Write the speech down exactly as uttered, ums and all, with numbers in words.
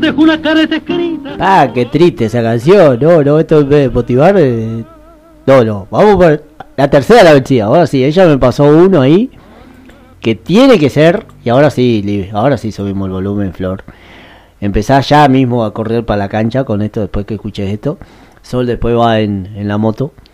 dejó una carta escrita. Ah, qué triste esa canción. No, no, esto en vez de motivar. Eh... No, no, vamos por la tercera la vencida. Ahora sí, ella me pasó uno ahí que tiene que ser. Y ahora sí, Liv, ahora sí subimos el volumen, Flor. Empezás ya mismo a correr para la cancha con esto después que escuches esto. Sol después va en, en la moto.